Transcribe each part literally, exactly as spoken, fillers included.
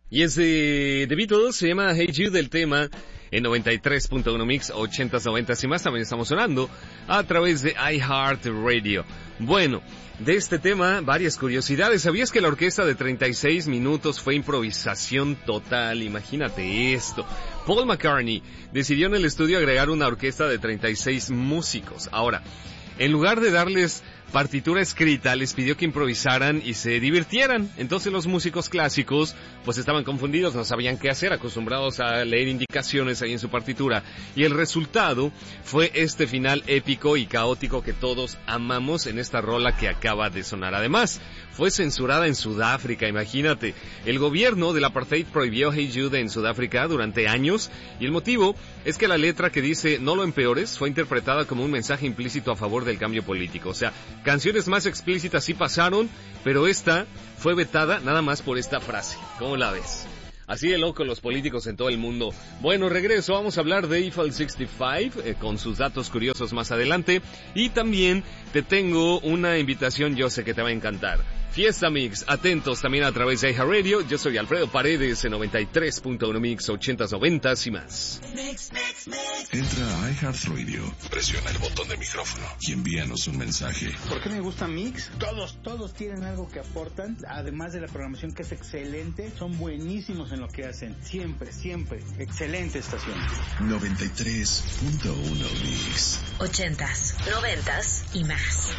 Y es de The Beatles, se llama Hey Jude del tema en noventa y tres punto uno Mix, ochentas, noventas y más. También estamos sonando a través de iHeartRadio. Bueno, de este tema, varias curiosidades. ¿Sabías que la orquesta de treinta y seis minutos fue improvisación total? Imagínate esto. Paul McCartney decidió en el estudio agregar una orquesta de treinta y seis músicos. Ahora, en lugar de darles partitura escrita, les pidió que improvisaran y se divirtieran. Entonces los músicos clásicos pues estaban confundidos, no sabían qué hacer, acostumbrados a leer indicaciones ahí en su partitura. Y el resultado fue este final épico y caótico que todos amamos en esta rola que acaba de sonar. Además, fue censurada en Sudáfrica, imagínate. El gobierno del apartheid prohibió Hey Jude en Sudáfrica durante años, y el motivo es que la letra que dice "no lo empeores" fue interpretada como un mensaje implícito a favor del cambio político. O sea, canciones más explícitas sí pasaron, pero esta fue vetada nada más por esta frase. ¿Cómo la ves? Así de loco los políticos en todo el mundo. Bueno, regreso, vamos a hablar de Eiffel sesenta y cinco, eh, con sus datos curiosos más adelante. Y también te tengo una invitación, yo sé que te va a encantar. Fiesta Mix, atentos también a través de iHeartRadio. Yo soy Alfredo Paredes en noventa y tres punto uno Mix, ochentas, noventas y más. Mix, mix, mix. Entra a iHeartRadio, presiona el botón de micrófono y envíanos un mensaje. ¿Por qué me gusta Mix? Todos, todos tienen algo que aportan, además de la programación que es excelente, son buenísimos en lo que hacen. Siempre, siempre. Excelente estación. noventa y tres punto uno Mix. Ochentas, noventas y más.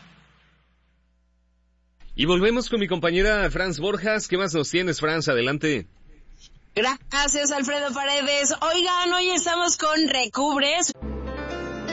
Y volvemos con mi compañera Franz Borjas. ¿Qué más nos tienes, Franz? Adelante. Gracias, Alfredo Paredes. Oigan, hoy estamos con Recubres,